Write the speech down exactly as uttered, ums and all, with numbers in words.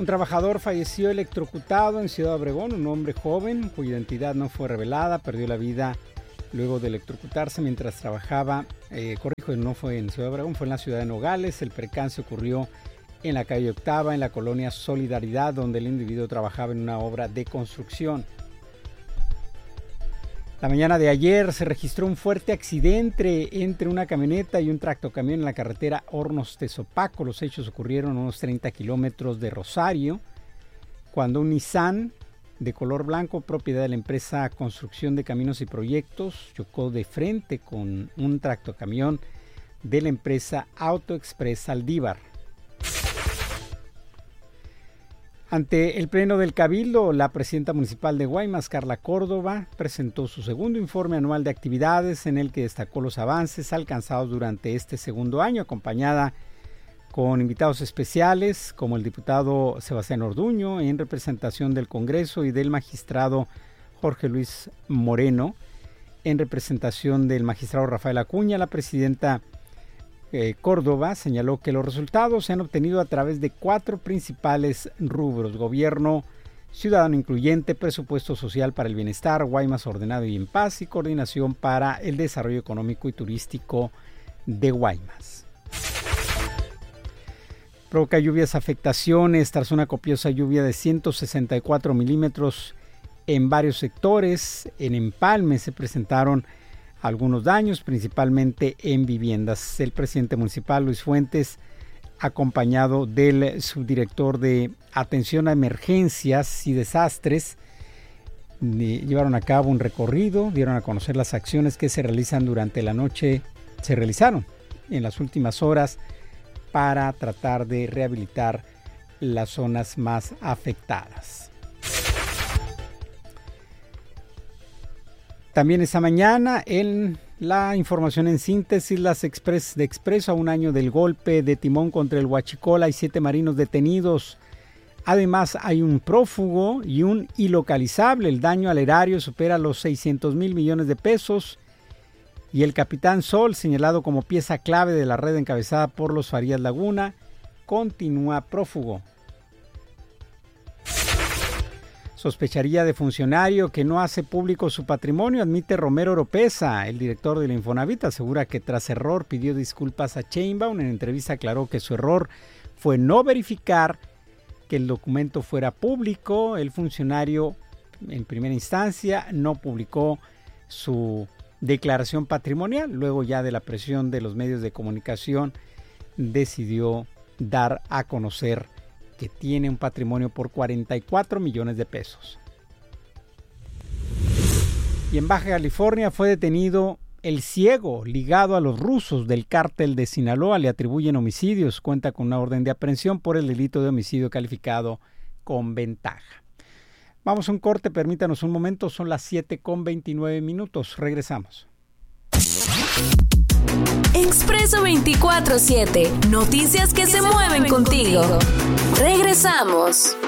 Un trabajador falleció electrocutado en Ciudad Obregón. Un hombre joven cuya identidad no fue revelada perdió la vida luego de electrocutarse mientras trabajaba. Eh, corrijo, no fue en Ciudad Obregón, fue en la ciudad de Nogales. El percance ocurrió en la calle Octava, en la colonia Solidaridad, donde el individuo trabajaba en una obra de construcción. La mañana de ayer se registró un fuerte accidente entre una camioneta y un tractocamión en la carretera Hornos-Tezopaco. Los hechos ocurrieron a unos treinta kilómetros de Rosario, cuando un Nissan de color blanco, propiedad de la empresa Construcción de Caminos y Proyectos, chocó de frente con un tractocamión de la empresa AutoExpress Saldívar. Ante el Pleno del Cabildo, la presidenta municipal de Guaymas, Carla Córdoba, presentó su segundo informe anual de actividades en el que destacó los avances alcanzados durante este segundo año, acompañada con invitados especiales como el diputado Sebastián Orduño en representación del Congreso y del magistrado Jorge Luis Moreno en representación del magistrado Rafael Acuña. La presidenta Eh, Córdoba señaló que los resultados se han obtenido a través de cuatro principales rubros: gobierno ciudadano incluyente, presupuesto social para el bienestar, Guaymas ordenado y en paz, y coordinación para el desarrollo económico y turístico de Guaymas. Provoca lluvias afectaciones tras una copiosa lluvia de ciento sesenta y cuatro milímetros en varios sectores. En Empalme se presentaron algunos daños, principalmente en viviendas. El presidente municipal, Luis Fuentes, acompañado del subdirector de Atención a Emergencias y Desastres, llevaron a cabo un recorrido, dieron a conocer las acciones que se realizan durante la noche, se realizaron en las últimas horas para tratar de rehabilitar las zonas más afectadas. También esta mañana, en la información en síntesis, las Express de Expreso, a un año del golpe de timón contra el Huachicol, hay siete marinos detenidos. Además, hay un prófugo y un ilocalizable. El daño al erario supera los seiscientos mil millones de pesos. Y el Capitán Sol, señalado como pieza clave de la red encabezada por los Farías Laguna, continúa prófugo. Sospecharía de funcionario que no hace público su patrimonio, admite Romero Oropesa. El director del Infonavit asegura que tras error pidió disculpas a Sheinbaum. En entrevista aclaró que su error fue no verificar que el documento fuera público. El funcionario en primera instancia no publicó su declaración patrimonial. Luego, ya de la presión de los medios de comunicación, decidió dar a conocer que tiene un patrimonio por cuarenta y cuatro millones de pesos. Y en Baja California fue detenido el ciego ligado a los rusos del cártel de Sinaloa. Le atribuyen homicidios. Cuenta con una orden de aprehensión por el delito de homicidio calificado con ventaja. Vamos a un corte, permítanos un momento. Son las siete con veintinueve minutos. Regresamos. Expreso veinticuatro siete. Noticias que se mueven contigo. Regresamos.